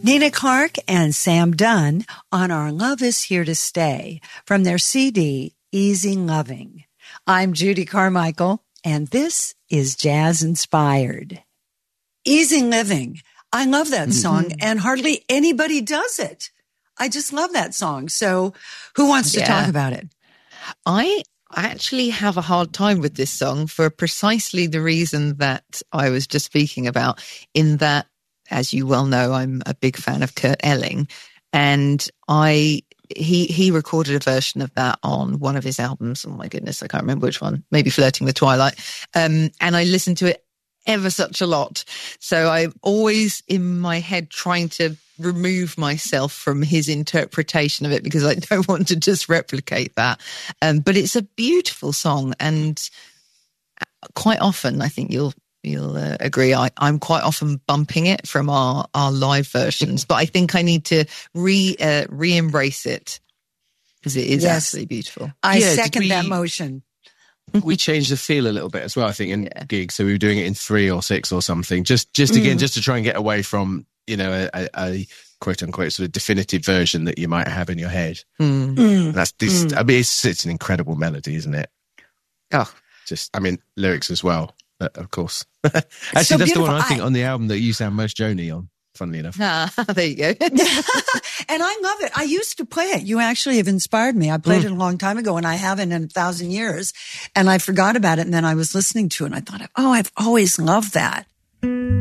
Nina Clark and Sam Dunn on Our Love Is Here to Stay from their CD, Easy Loving. I'm Judy Carmichael, and this is Jazz Inspired. Easy Living. I love that song, and hardly anybody does it. I just love that song. So who wants to talk about it? I actually have a hard time with this song for precisely the reason that I was just speaking about, in that, as you well know, I'm a big fan of Kurt Elling, and he recorded a version of that on one of his albums. Oh my goodness, I can't remember which one. Maybe Flirting with Twilight. And I listened to it ever such a lot. So I'm always in my head trying to remove myself from his interpretation of it, because I don't want to just replicate that. But it's a beautiful song, and quite often, I think you'll agree, I'm quite often bumping it from our live versions, but I think I need to re-embrace it, because it is absolutely beautiful. I second that motion. We changed the feel a little bit as well, I think, in gigs. So we were doing it in 3 or 6 or something, just again, just to try and get away from, a quote unquote sort of definitive version that you might have in your head. That's this. I mean, it's an incredible melody, isn't it? Oh, lyrics as well. Of course. Actually, that's beautiful. The one I think on the album that you sound most Joni on, funnily enough. There you go. And I love it. I used to play it. You actually have inspired me. I played it a long time ago, and I haven't in 1,000 years. And I forgot about it. And then I was listening to it, and I thought, oh, I've always loved that.